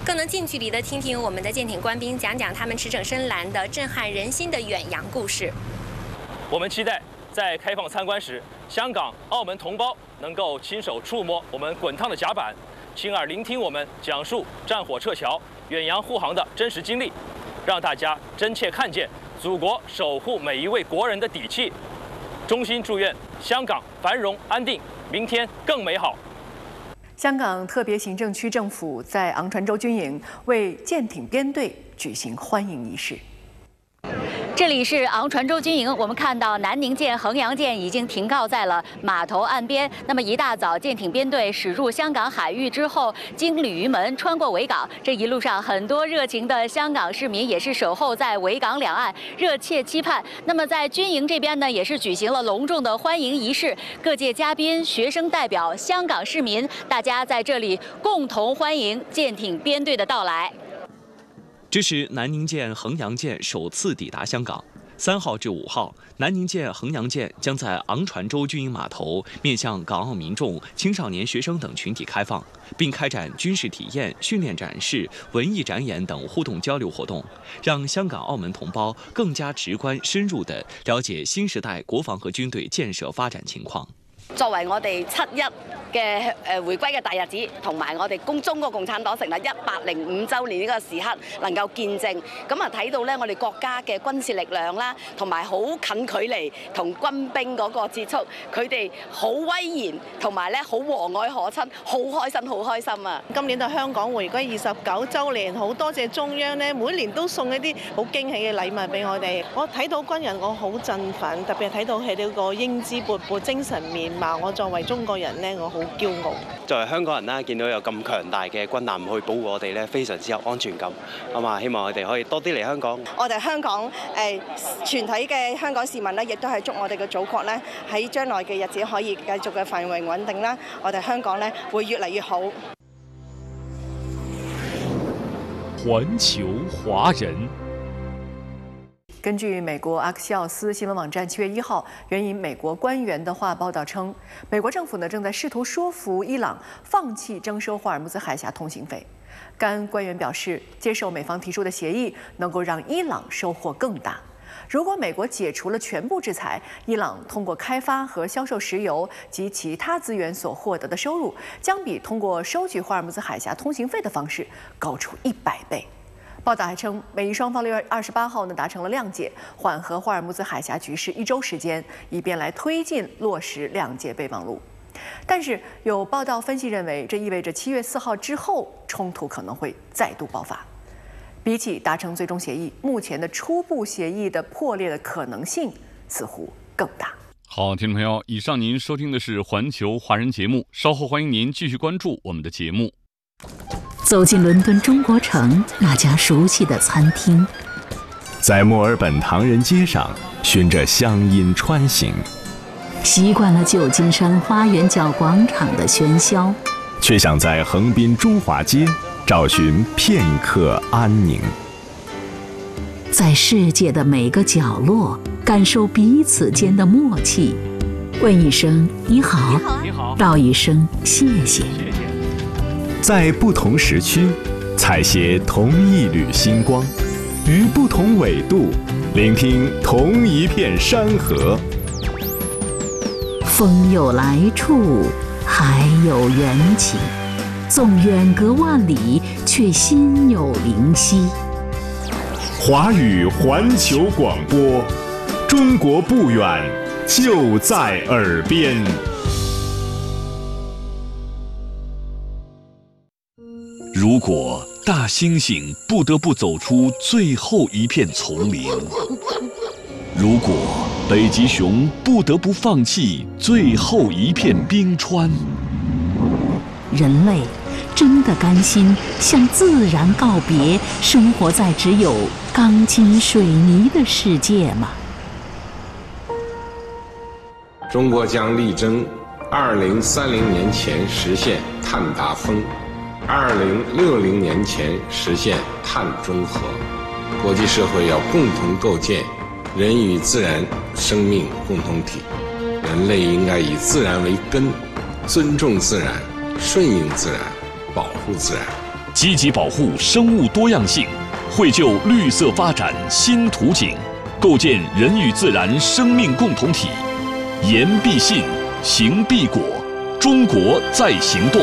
更能近距离的听听我们的舰艇官兵讲讲他们驰骋深蓝的震撼人心的远洋故事。 我们期待在开放参观时，香港、澳门同胞能够亲手触摸我们滚烫的甲板，亲耳聆听我们讲述战火撤侨、远洋护航的真实经历，让大家真切看见祖国守护每一位国人的底气。衷心祝愿香港繁荣安定，明天更美好。 香港特别行政区政府在昂船洲军营为舰艇编队举行欢迎仪式。 这里是昂船洲军营，我们看到南宁舰、衡阳舰已经停靠在了码头岸边。那么一大早，舰艇编队驶入香港海域之后，经鲤鱼门穿过维港，这一路上很多热情的香港市民也是守候在维港两岸，热切期盼。那么在军营这边呢，也是举行了隆重的欢迎仪式，各界嘉宾、学生代表、香港市民，大家在这里共同欢迎舰艇编队的到来。 这是南宁舰、衡阳舰首次抵达香港。3号至5号，南宁舰、衡阳舰将在昂船洲军营码头面向港澳民众、青少年学生等群体开放，并开展军事体验、训练展示、文艺展演等互动交流活动，让香港、澳门同胞更加直观、深入地了解新时代國防和軍隊建設發展情況。 作為我哋7·1嘅回歸嘅大日子，同埋我哋中國共產黨成立105週年呢個時刻能夠見證，咁啊睇到咧我哋國家嘅軍事力量啦，同埋好近距離同軍兵嗰個接觸，佢哋好威嚴，同埋咧好和藹可親，好開心啊！ 今年係香港回歸29週年，好多謝中央咧，每年都送一啲好驚喜嘅禮物俾我哋。我睇到軍人，我好振奮，特別係睇到佢哋個英姿勃勃、精神面貌。我作為中國人咧，我好驕傲。 作為香港人啦，見到有咁強大嘅軍艦去保護我哋咧，非常之有安全感。咁啊，希望佢哋可以多啲嚟香港。 我哋香港全體嘅香港市民咧，亦都係祝我哋嘅祖國咧喺將來嘅日子可以繼續嘅繁榮穩定啦。我哋香港咧會越嚟越好。 環球華人。 根據美國阿克西奧斯新聞網站7月1號援引美國官員的話報道稱，美國政府呢正在試圖說服伊朗放棄徵收霍爾木茲海峽通行費。該官員表示，接受美方提出的協議能夠讓伊朗收穫更大。如果美國解除了全部制裁，伊朗通過開發和銷售石油及其他資源所獲得的收入，將比通過收取霍爾木茲海峽通行費的方式高出100倍。報道還稱，美伊雙方6月28號呢達成了諒解，緩和霍爾木茲海峽局勢1週時間，以便來推進落實諒解備忘錄。但是有報道分析認為，這意味着7月4號之後，衝突可能會再度爆發。比起達成最終協議，目前的初步協議的破裂的可能性似乎更大。 好，聽眾朋友，以上您收聽的是環球華人節目，稍後歡迎您繼續關注我們的節目。 走進倫敦中國城那家熟悉的餐廳， 在墨爾本唐人街上循着鄉音穿行， 習慣了舊金山花園角廣場的喧囂， 卻想在橫濱中華街找尋片刻安寧。 在世界的每個角落感受彼此間的默契，問一聲你好，道一聲謝謝。 在不同時區採撷同一縷星光，於不同緯度聆聽同一片山河。 風有來處，海有緣起，縱遠隔萬里，卻心有靈犀。 華語環球廣播，中國不遠，就在耳邊。 如果大猩猩不得不走出最後一片叢林，如果北極熊不得不放棄最後一片冰川， 人類真的甘心向自然告別，生活在只有鋼筋水泥的世界嗎？ 中國將力爭2030年前實現碳達峰，2060年前實現碳中和。國際社會要共同構建人與自然生命共同體，人類應該以自然為根，尊重自然，順應自然，保護自然。 积极保护生物多样性，绘就绿色发展新图景，构建人与自然生命共同体。言必信，行必果，中國在行動。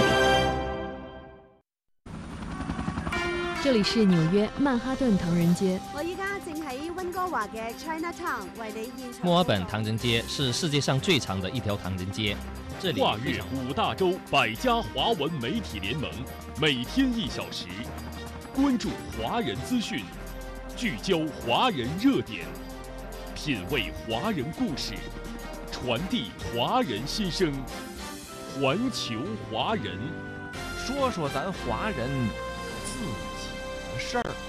這裡是紐約曼哈頓唐人街。 我依家正喺溫哥華嘅 Chinatown 為你現場。 墨爾本唐人街是世界上最長的一條唐人街。這裡跨越5大洲100家華文媒體聯盟，每天1小時，關注華人資訊，聚焦華人熱點，品味華人故事，傳遞華人心聲，環球華人， 說說咱華人自己的事兒。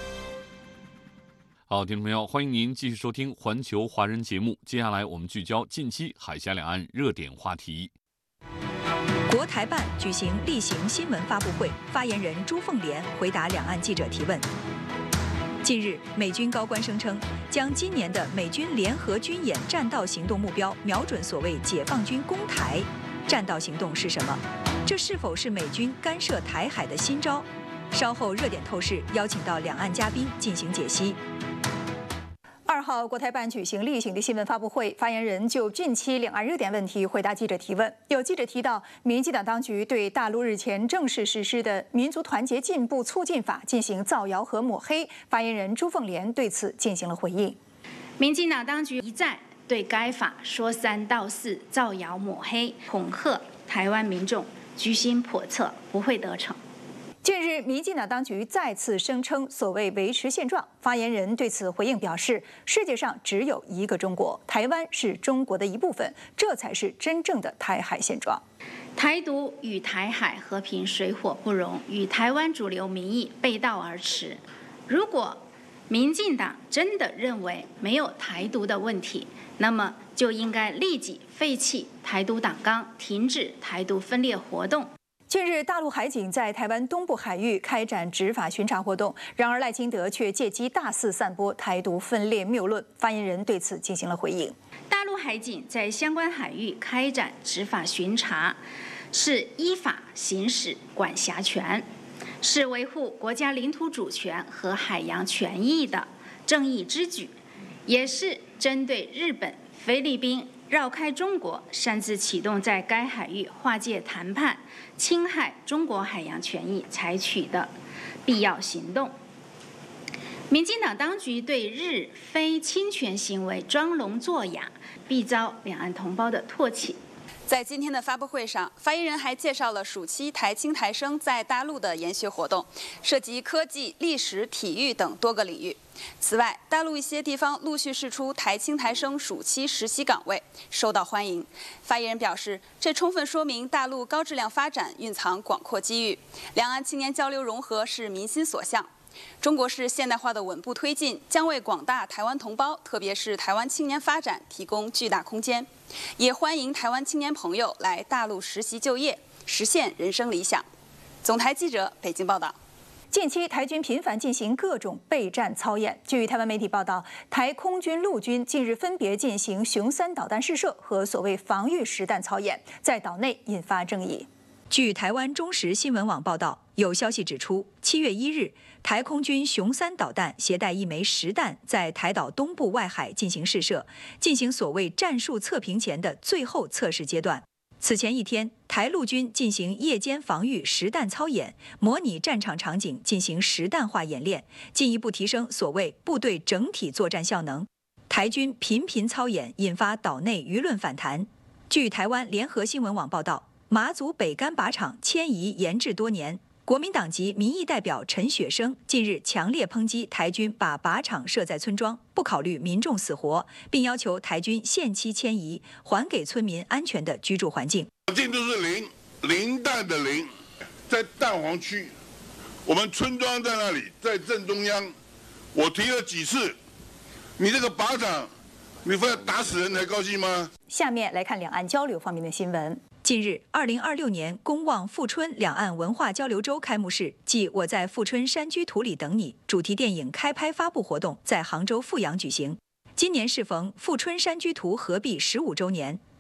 好，聽眾朋友，歡迎您繼續收聽環球華人節目。接下來我們聚焦近期海峽兩岸熱點話題。 國台辦舉行例行新聞發布會，發言人朱鳳蓮回答兩岸記者提問。近日，美軍高官聲稱，將今年的美軍聯合軍演戰鬥行動目標瞄準所謂解放軍攻台。戰鬥行動是什麼？這是否是美軍干涉台海的新招？稍後熱點透視邀請到兩岸嘉賓進行解析。2號，國台辦舉行例行的新聞發布會，發言人就近期兩岸熱點問題回答記者提問。有記者提到，民進黨當局對大陸日前正式實施的《民族團結進步促進法》進行造謠和抹黑，發言人朱鳳蓮對此進行了回應。 民進黨當局一再對該法說三道四，造謠抹黑，恐嚇台灣民眾，居心叵測，不會得逞。 近日，民進黨當局再次聲稱所謂維持現狀，發言人對此回應表示，世界上只有一個中國，台灣是中國的一部分，這才是真正的台海現狀。 台獨與台海和平水火不容，與台灣主流民意背道而馳。如果民進黨真的認為沒有台獨的問題，那麼就應該立即廢棄台獨黨綱，停止台獨分裂活動。 近日，大陸海警在台灣東部海域開展執法巡查活動，然而賴清德卻借機大肆散播台獨分裂謬論。發言人對此進行了回應。 大陸海警在相關海域開展執法巡查，是依法行使管轄權，是維護國家領土主權和海洋權益的正義之舉，也是針對日本、菲律賓繞開中國，擅自啟動在該海域劃界談判，侵害中國海洋權益採取的必要行動。民進黨當局對日非侵權行為裝聾作啞，必遭兩岸同胞的唾棄。 在今天的發布會上，發言人還介紹了暑期台青台生在大陸的研學活動，涉及科技、歷史、體育等多個領域。此外，大陸一些地方陸續釋出台青台生暑期實習崗位，受到歡迎。發言人表示，這充分說明大陸高質量發展蘊藏廣闊機遇，兩岸青年交流融合是民心所向。中國式現代化的穩步推進將為廣大台灣同胞，特別是台灣青年發展提供巨大空間，也歡迎台灣青年朋友來大陸實習就業，實現人生理想。總台記者北京報道。 近期台軍頻繁進行各種備戰操演。據台灣媒體報道，台空軍、陸軍近日分別進行雄3導彈試射和所謂防禦實彈操演，在島內引發爭議。據台灣中時新聞網報道，有消息指出，7月1日，台空軍雄3導彈攜帶1枚實彈，在台島東部外海進行試射，進行所謂戰術測評前的最後測試階段。此前一天，台陸軍進行夜間防禦實彈操演，模擬戰場場景進行實彈化演練，進一步提升所謂部隊整體作戰效能。台軍頻頻操演，引發島內輿論反彈。據台灣聯合新聞網報道，馬祖北竿靶場遷移延至多年，國民黨籍民意代表陳雪生近日強烈抨擊台軍把靶場設在村莊，不考慮民眾死活，並要求台軍限期遷移，還給村民安全的居住環境。 這就是零彈的零，在蛋黃區，我們村莊在那裡，在正中央。我提了幾次，你這個靶場，你非要打死人才高興嗎？ 下面來看兩岸交流方面的新聞。近日，2026年公望富春兩岸文化交流周開幕式暨我在富春山居圖裡等你主題電影開拍發布活動在杭州富陽舉行。今年適逢富春山居圖合璧15週年，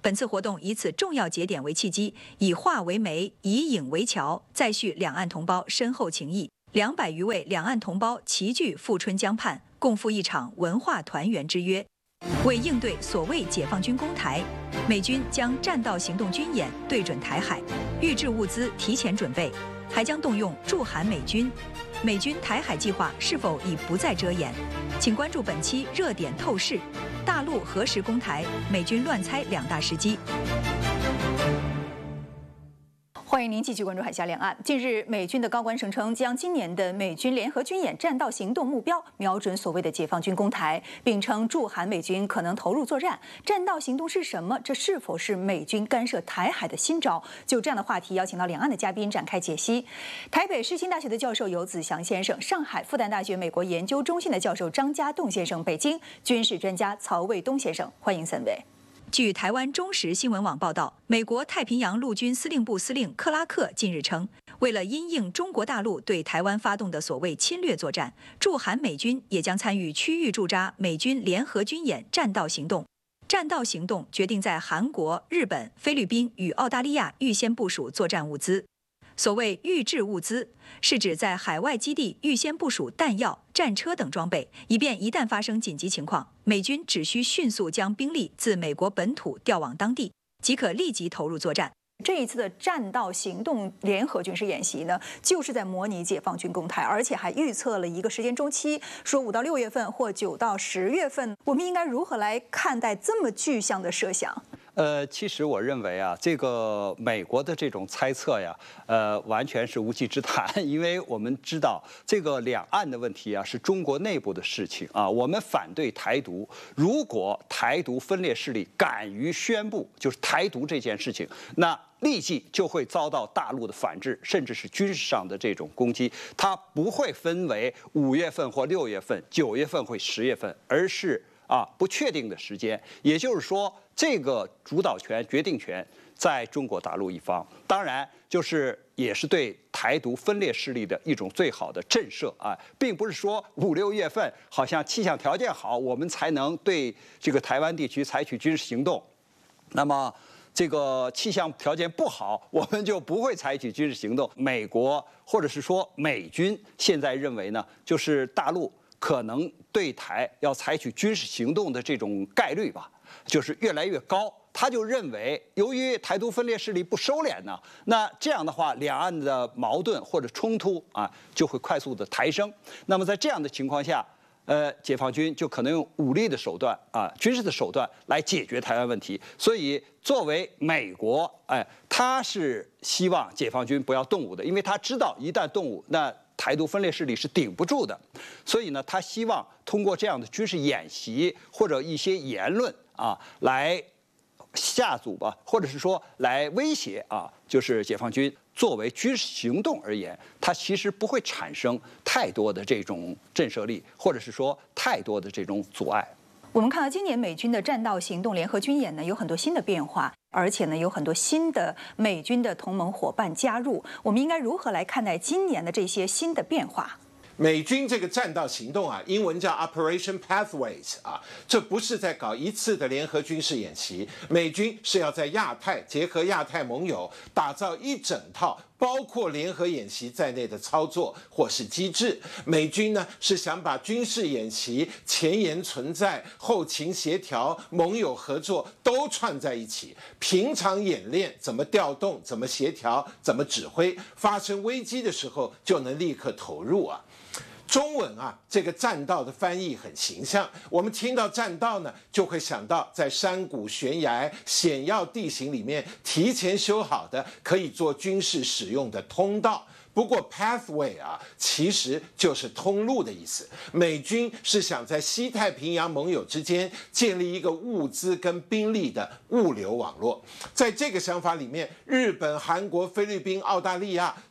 本次活动以此重要节点为契机，以化为媒，以影为桥，再续两岸同胞深厚情谊。200余位两岸同胞齐聚富春江畔，共赴一场文化团圆之约。为应对所谓解放军攻台，美军将战道行动军演对准台海，预制物资提前准备，还将动用驻韩美军。美军台海计划是否已不再遮掩？请关注本期热点透视：大陆何时攻台？美军乱猜2大时机。欢迎您继续关注海峡两岸。近日，美军的高官声称，将今年的美军联合军演战道行动目标瞄准所谓的解放军攻台，并称驻韩美军可能投入作战。战道行动是什么？这是否是美军干涉台海的新招？就这样的话题，邀请到两岸的嘉宾展开解析。台北世新大学的教授游子祥先生，上海复旦大学美国研究中心的教授张家栋先生，北京军事专家曹卫东先生，欢迎3位。据台湾中时新闻网报道，美国太平洋陆军司令部司令克拉克近日称，为了因应中国大陆对台湾发动的所谓侵略作战，驻韩美军也将参与区域驻扎美军联合军演战道行动。战道行动决定在韩国、日本、菲律宾与澳大利亚预先部署作战物资。所谓预制物资，是指在海外基地预先部署弹药、战车等装备，以便一旦发生紧急情况，美军只需迅速将兵力自美国本土调往当地，即可立即投入作战。这一次的战道行动联合军事演习呢，就是在模拟解放军攻台，而且还预测了一个时间周期，说5到6月份或9到10月份。我们应该如何来看待这么具象的设想？ 其实我认为啊，这个美国的这种猜测呀，完全是无稽之谈，因为我们知道这个两岸的问题啊，是中国内部的事情啊。我们反对台独，如果台独分裂势力敢于宣布就是台独这件事情，那立即就会遭到大陆的反制，甚至是军事上的这种攻击。它不会分为5月份或6月份、9月份或10月份，而是不确定的时间。也就是说，这个主导权、决定权在中国大陆一方，当然也是对台独分裂势力的一种最好的震慑啊，并不是说5、6月份好像气象条件好，我们才能对这个台湾地区采取军事行动。那么这个气象条件不好，我们就不会采取军事行动。美国或者是说美军现在认为呢，就是大陆可能对台要采取军事行动的这种概率吧，就是越来越高。他就认为，由于台独分裂势力不收敛呢，那这样的话，两岸的矛盾或者冲突就会快速的抬升。那么在这样的情况下，解放军就可能用武力的手段军事的手段来解决台湾问题。所以，作为美国，他是希望解放军不要动武的，因为他知道一旦动武，那台独分裂势力是顶不住的。所以呢，他希望通过这样的军事演习或者一些言论来吓阻吧，或者是说来威胁就是解放军作为军事行动而言，它其实不会产生太多的这种震慑力，或者是说太多的这种阻碍。 我们看到今年美军的战道行动联合军演呢，有很多新的变化，而且呢有很多新的美军的同盟伙伴加入。我们应该如何来看待今年的这些新的变化？ 美军这个战道行动英文叫 Operation Pathways 这不是在搞一次的联合军事演习，美军是要在亚太结合亚太盟友，打造一整套包括联合演习在内的操作或是机制。美军呢是想把军事演习、前沿存在、后勤协调、盟友合作都串在一起，平常演练怎么调动、怎么协调、怎么指挥，发生危机的时候就能立刻投入中文这个战道的翻译很形象，我们听到战道呢，就会想到在山谷、悬崖、险要地形里面提前修好的可以做军事使用的通道。不过 pathway 其实就是通路的意思。美军是想在西太平洋盟友之间建立一个物资跟兵力的物流网络。在这个想法里面，日本、韩国、菲律宾、澳大利亚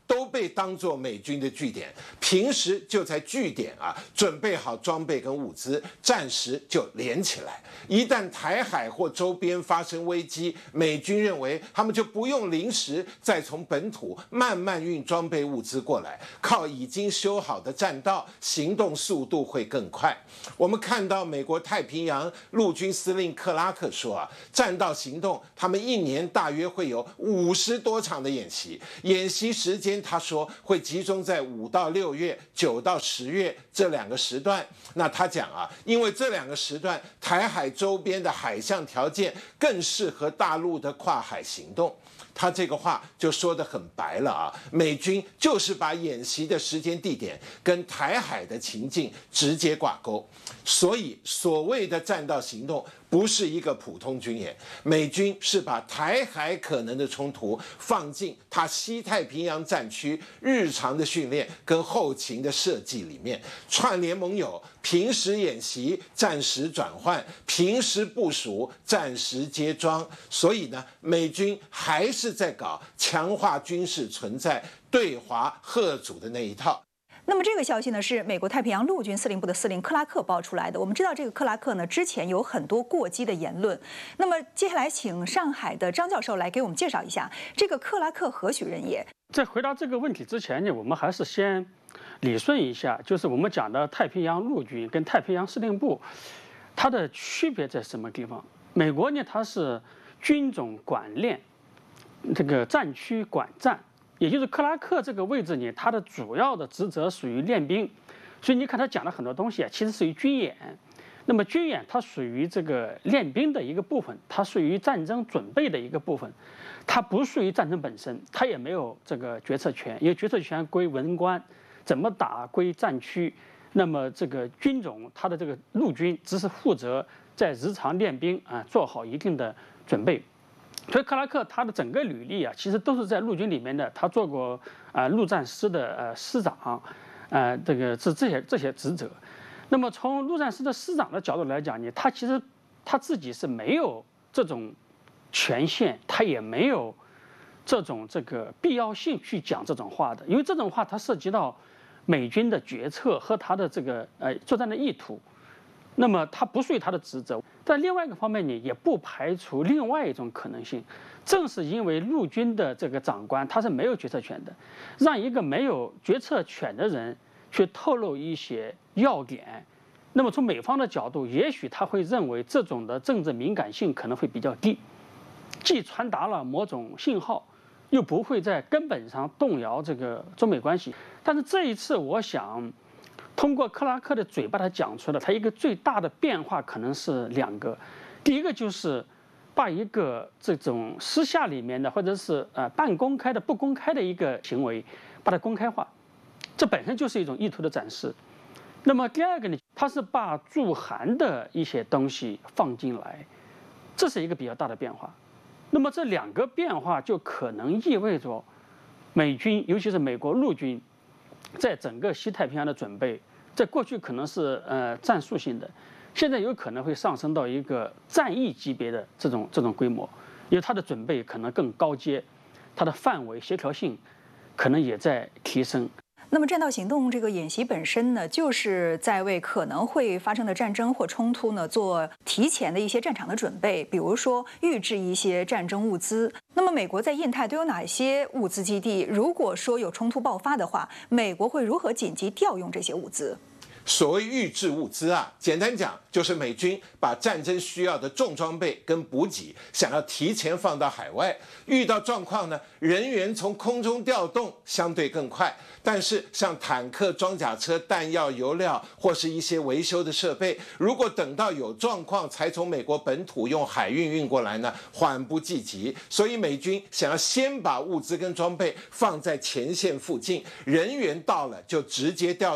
都被当作美军的据点，平时就在据点准备好装备跟物资，暂时就连起来。一旦台海或周边发生危机，美军认为他们就不用临时再从本土慢慢运装备物资过来，靠已经修好的栈道，行动速度会更快。我们看到美国太平洋陆军司令克拉克说栈道行动他们一年大约会有50多场的演习，演习时间他说会集中在5到6月、9到10月这2个时段。那他讲因为这2个时段台海周边的海象条件更适合大陆的跨海行动。他这个话就说得很白了美军就是把演习的时间地点跟台海的情境直接挂钩，所以所谓的栈道行动不是一个普通军演，美军是把台海可能的冲突放进他西太平洋战区日常的训练跟后勤的设计里面，串联盟友，平时演习，暂时转换，平时部署，暂时接装。所以呢，美军还是在搞强化军事存在、对华嚇阻的那一套。 那么这个消息呢，是美国太平洋陆军司令部的司令克拉克爆出来的。我们知道这个克拉克呢，之前有很多过激的言论。那么接下来请上海的张教授来给我们介绍一下这个克拉克何许人也。 在回答这个问题之前呢，我们还是先理顺一下，就是我们讲的太平洋陆军跟太平洋司令部，它的区别在什么地方？美国呢，它是军种管练，这个战区管战。也就是克拉克这个位置呢，他的主要的职责属于练兵，所以你看他讲了很多东西其实属于军演。那么军演它属于这个练兵的一个部分，它属于战争准备的一个部分，它不属于战争本身，它也没有这个决策权，因为决策权归文官，怎么打归战区。那么这个军种，它的这个陆军只是负责在日常练兵做好一定的准备。所以克拉克他的整个履历其实都是在陆军里面的，他做过陆战师的师长，这个是这些职责。那么从陆战师的师长的角度来讲呢，他其实他自己是没有这种权限，他也没有这个必要性去讲这种话的，因为这种话它涉及到美军的决策和他的这个作战的意图。那么它不属于他的职责，但另外一个方面呢，也不排除另外一种可能性。正是因为陆军的这个长官他是没有决策权的，让一个没有决策权的人去透露一些要点，那么从美方的角度，也许他会认为这种的政治敏感性可能会比较低，既传达了某种信号，又不会在根本上动摇这个中美关系。但是这一次，我想通过克拉克的嘴把它讲出来，他一个最大的变化可能是2个。第一个就是把一个这种私下里面的或者是半公开的、不公开的一个行为，把它公开化，这本身就是一种意图的展示。那么第二个呢，他是把驻韩的一些东西放进来，这是一个比较大的变化。那么这2个变化就可能意味着美军，尤其是美国陆军，在整个西太平洋的准备，在过去可能是战术性的，现在有可能会上升到一个战役级别的这种规模，因为它的准备可能更高阶，它的范围协调性可能也在提升。 那么栈道行动这个演习本身呢，就是在为可能会发生的战争或冲突呢做提前的一些战场的准备，比如说预制一些战争物资。那么美国在印太都有哪些物资基地？如果说有冲突爆发的话，美国会如何紧急调用这些物资？ 所谓预制物资简单讲就是美军把战争需要的重装备跟补给想要提前放到海外，遇到状况呢，人员从空中调动相对更快，但是像坦克、装甲车、弹药、油料或是一些维修的设备，如果等到有状况才从美国本土用海运运过来呢，缓不济急。所以美军想要先把物资跟装备放在前线附近，人员到了就直接调用，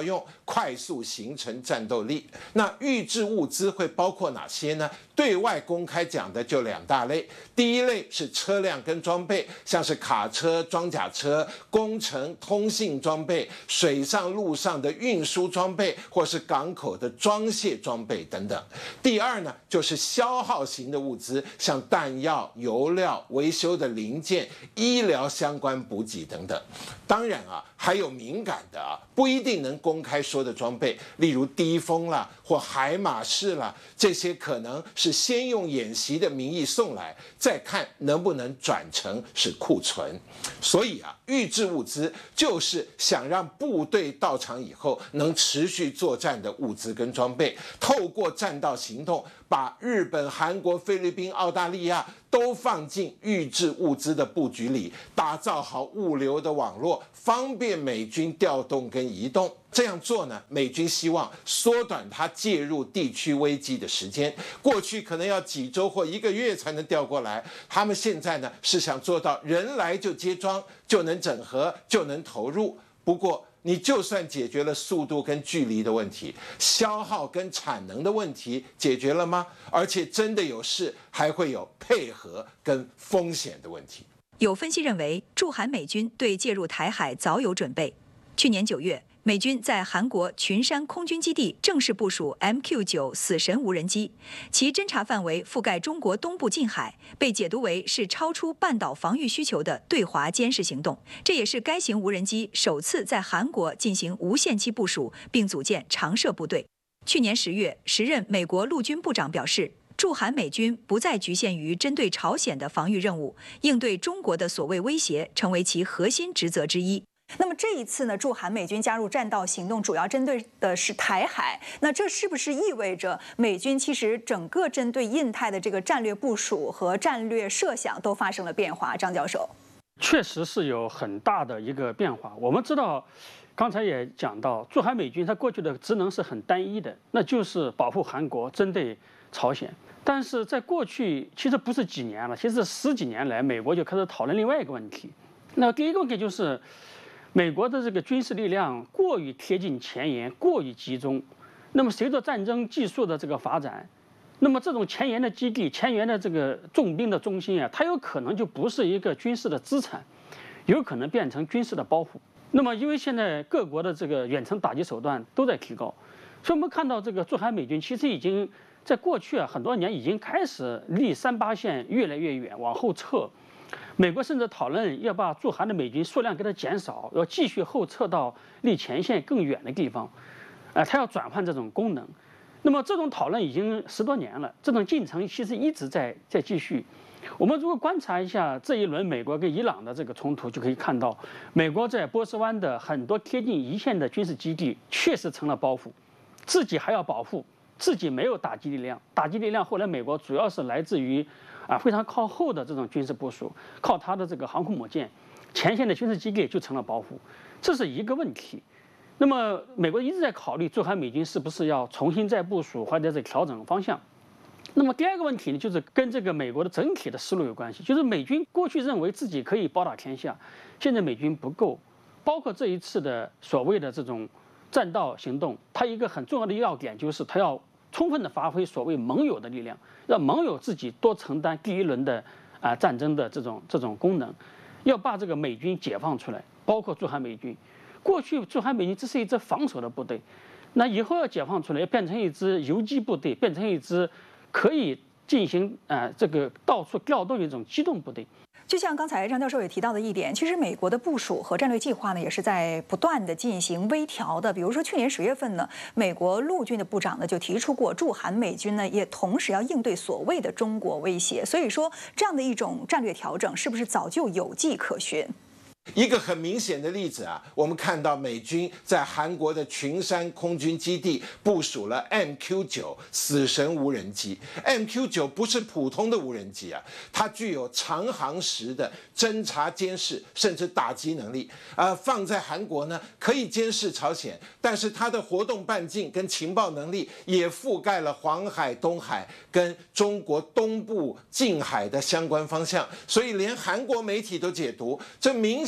快速形成战斗力。那预制物资会包括哪些呢？对外公开讲的就2大类，第一类是车辆跟装备，像是卡车、装甲车、工程、通信装备、水上、陆上的运输装备，或是港口的装卸装备等等。第二呢，就是消耗型的物资，像弹药、油料、维修的零件、医疗相关补给等等。当然啊，还有敏感的不一定能公开说的装备，例如低风啦或海马式啦，这些可能是先用演习的名义送来，再看能不能转成是库存。所以预制物资就是想让部队到场以后能持续作战的物资跟装备，透过战道行动，把日本、韩国、菲律宾、澳大利亚都放进预制物资的布局里，打造好物流的网络，方便美军调动跟移动。这样做呢，美军希望缩短它介入地区危机的时间。过去可能要几周或1个月才能调过来，他们现在呢是想做到人来就接装，就能整合，就能投入。不过你就算解决了速度跟距离的问题，消耗跟产能的问题解决了吗？而且真的有事，还会有配合跟风险的问题。 有分析认为，驻韩美军对介入台海早有准备。去年9月，美军在韩国群山空军基地正式部署 MQ-9死神无人机，其侦察范围覆盖中国东部近海，被解读为是超出半岛防御需求的对华监视行动。这也是该型无人机首次在韩国进行无限期部署，并组建常设部队。去年10月，时任美国陆军部长表示，驻韩美军不再局限于针对朝鲜的防御任务，应对中国的所谓威胁成为其核心职责之一。那么这一次呢，驻韩美军加入战道行动，主要针对的是台海。那这是不是意味着美军其实整个针对印太的这个战略部署和战略设想都发生了变化？张教授， 确实是有很大的一个变化。我们知道，刚才也讲到，驻韩美军它过去的职能是很单一的，那就是保护韩国，针对朝鲜。但是在过去，其实不是几年了，其实10几年来，美国就开始讨论另外一个问题。那第一个问题就是，美国的这个军事力量过于贴近前沿，过于集中。那么随着战争技术的这个发展，那么这种前沿的基地、前沿的这个重兵的中心它有可能就不是一个军事的资产，有可能变成军事的包袱。那么因为现在各国的这个远程打击手段都在提高，所以我们看到这个驻韩美军其实已经在过去很多年已经开始离38线越来越远，往后撤。美国甚至讨论要把驻韩的美军数量给它减少，要继续后撤到离前线更远的地方，它要转换这种功能。那么这种讨论已经10多年了，这种进程其实一直在继续。我们如果观察一下这一轮美国跟伊朗的这个冲突，就可以看到，美国在波斯湾的很多贴近一线的军事基地确实成了包袱，自己还要保护，自己没有打击力量。打击力量后来美国主要是来自于非常靠后的这种军事部署，靠它的这个航空母舰，前线的军事基地就成了包袱，这是一个问题。那么美国一直在考虑驻韩美军是不是要重新再部署或者是调整方向。那么第二个问题呢，就是跟这个美国的整体的思路有关系，就是美军过去认为自己可以包打天下，现在美军不够，包括这一次的所谓的这种战道行动，它一个很重要的要点就是它要充分的发挥所谓盟友的力量，让盟友自己多承担第一轮的战争的这种功能，要把这个美军解放出来，包括驻韩美军。过去驻韩美军只是一支防守的部队，那以后要解放出来，要变成一支游击部队，变成一支可以进行这个到处调动一种机动部队。 就像刚才张教授也提到的一点，其实美国的部署和战略计划呢，也是在不断的进行微调的。比如说去年10月份呢，美国陆军的部长呢就提出过，驻韩美军呢也同时要应对所谓的中国威胁。所以说，这样的一种战略调整，是不是早就有迹可循？ 一个很明显的例子我们看到美军在韩国的群山空军基地部署了 MQ-9死神无人机。MQ-9不是普通的无人机它具有长航时的侦察、监视甚至打击能力。放在韩国呢，可以监视朝鲜，但是它的活动半径跟情报能力也覆盖了黄海、东海跟中国东部近海的相关方向。所以连韩国媒体都解读，这明显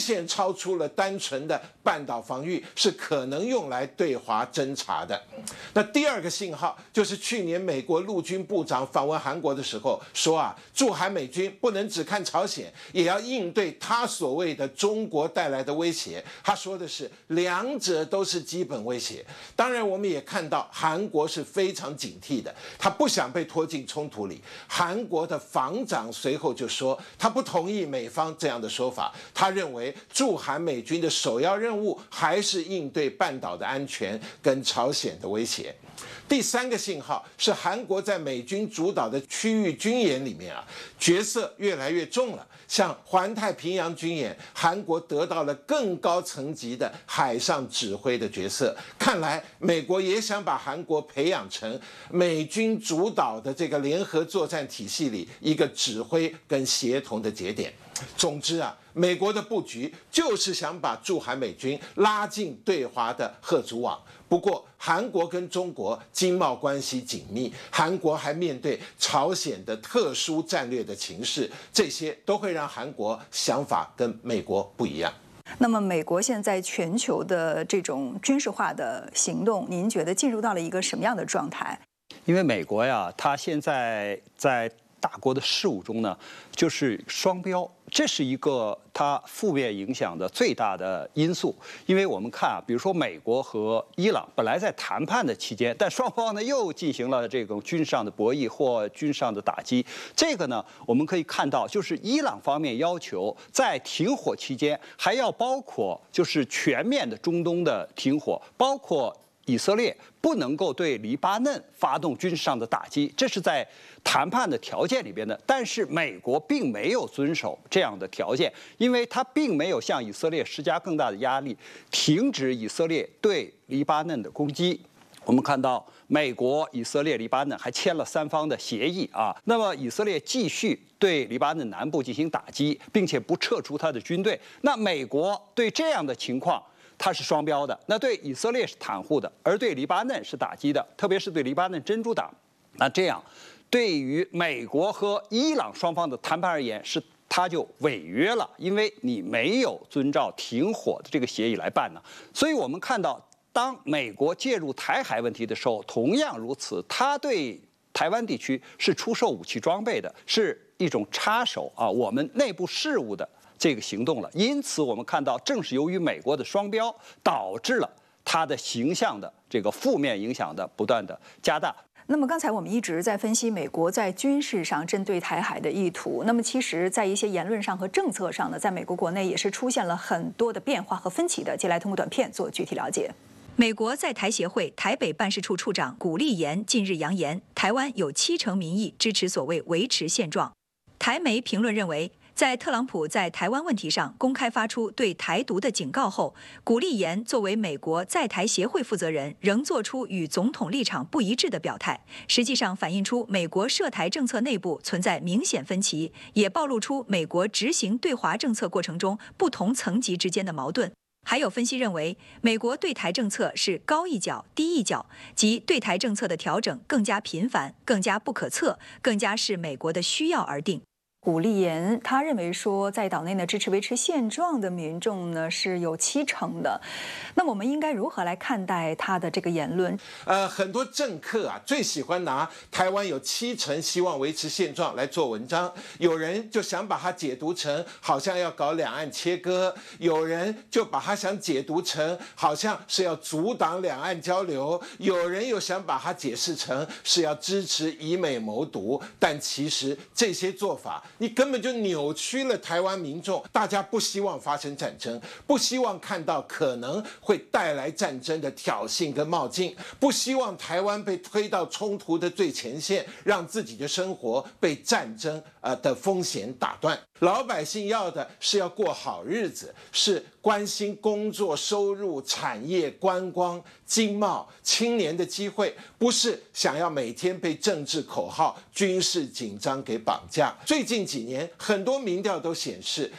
显超出了单纯的半岛防御，是可能用来对华侦察的。那第二个信号就是去年美国陆军部长访问韩国的时候说啊，驻韩美军不能只看朝鲜，也要应对他所谓的中国带来的威胁。他说的是两者都是基本威胁。当然，我们也看到韩国是非常警惕的，他不想被拖进冲突里。韩国的防长随后就说，他不同意美方这样的说法，他认为驻韩美军的首要任务还是应对半岛的安全跟朝鲜的威胁。第三个信号是韩国在美军主导的区域军演里面啊，角色越来越重了。像环太平洋军演，韩国得到了更高层级的海上指挥的角色。看来美国也想把韩国培养成美军主导的这个联合作战体系里一个指挥跟协同的节点。总之啊，美国的布局就是想把驻韩美军拉进对华的核主网。不过，韩国跟中国经贸关系紧密，韩国还面对朝鲜的特殊战略的情势，这些都会让韩国想法跟美国不一样。 那么，美国现在全球的这种军事化的行动，您觉得进入到了一个什么样的状态？ 因为美国呀，它现在在大国的事务中呢，就是双标，这是一个它负面影响的最大的因素。因为我们看啊，比如说美国和伊朗本来在谈判的期间，但双方呢又进行了这种军事上的博弈或军事上的打击。这个呢，我们可以看到，就是伊朗方面要求在停火期间还要包括就是全面的中东的停火，包括以色列不能够对黎巴嫩发动军事上的打击，这是在谈判的条件里边的。但是美国并没有遵守这样的条件，因为它并没有向以色列施加更大的压力，停止以色列对黎巴嫩的攻击。我们看到美国、以色列、黎巴嫩还签了3方的协议啊。那么以色列继续对黎巴嫩南部进行打击，并且不撤出他的军队。那美国对这样的情况，它是双标的，那对以色列是袒护的，而对黎巴嫩是打击的，特别是对黎巴嫩真主党。那这样，对于美国和伊朗双方的谈判而言，是它就违约了，因为你没有遵照停火的这个协议来办呢。所以我们看到，当美国介入台海问题的时候，同样如此，它对台湾地区是出售武器装备的，是一种插手啊我们内部事务的这个行动了。因此，我们看到，正是由于美国的双标，导致了它的形象的这个负面影响的不断的加大。 那么刚才我们一直在分析美国在军事上针对台海的意图，那么其实在一些言论上和政策上呢，在美国国内也是出现了很多的变化和分歧的。接下来通过短片做具体了解。 美国在台协会台北办事处处长古立言近日扬言，台湾有70%民意支持所谓维持现状。台媒评论认为，在特朗普在台湾问题上公开发出对台独的警告后，古立言作为美国在台协会负责人，仍做出与总统立场不一致的表态，实际上反映出美国涉台政策内部存在明显分歧，也暴露出美国执行对华政策过程中不同层级之间的矛盾。还有分析认为，美国对台政策是高一脚低一脚，即对台政策的调整更加频繁、更加不可测、更加视美国的需要而定。 古立言他认为说，在岛内呢支持维持现状的民众呢是有70%的。那我们应该如何来看待他的这个言论？ 很多政客啊最喜欢拿台湾有70%希望维持现状来做文章，有人就想把它解读成好像要搞两岸切割，有人就把它想解读成好像是要阻挡两岸交流，有人又想把它解释成是要支持以美谋独。但其实这些做法，你根本就扭曲了台湾民众，大家不希望发生战争，不希望看到可能会带来战争的挑衅跟冒进，不希望台湾被推到冲突的最前线，让自己的生活被战争的风险打断。老百姓要的是要过好日子，是关心工作、收入、产业、观光、经贸、青年的机会，不是想要每天被政治口号、军事紧张给绑架。最近几年，很多民调都显示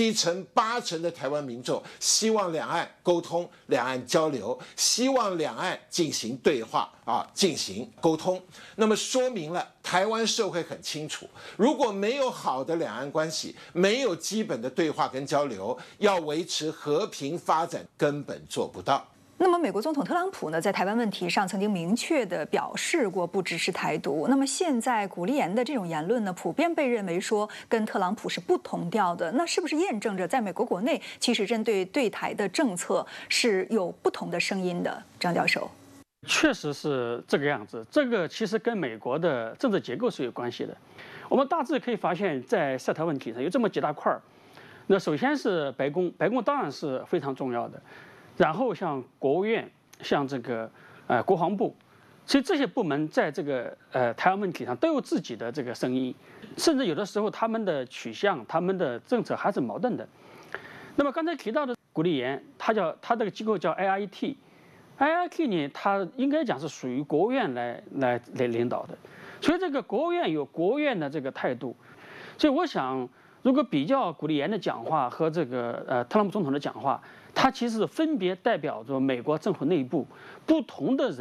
，7%、8%的台湾民众希望两岸沟通、两岸交流，希望两岸进行对话进行沟通。那么说明了台湾社会很清楚，如果没有好的两岸关系， 系，没有基本的对话跟交流，要维持和平发展根本做不到。 那么，美国总统特朗普呢，在台湾问题上曾经明确地表示过不支持台独。那么现在古立言的这种言论呢，普遍被认为说跟特朗普是不同调的。那是不是验证着在美国国内，其实针对对台的政策是有不同的声音的？张教授， 确实是这个样子。这个其实跟美国的政治结构是有关系的。我们大致可以发现，在涉台问题上有这么几大块儿。那首先是白宫，白宫当然是非常重要的。然后像国务院，像这个国防部，其实这些部门在这个台湾问题上都有自己的这个声音，甚至有的时候他们的取向、他们的政策还是矛盾的。那么刚才提到的古立言，他这个机构叫 IIT 呢，它应该讲是属于国务院来领导的，所以这个国务院有国务院的这个态度，所以我想，如果比较古立言的讲话和这个特朗普总统的讲话，他其实分别代表着美国政府内部不同的人。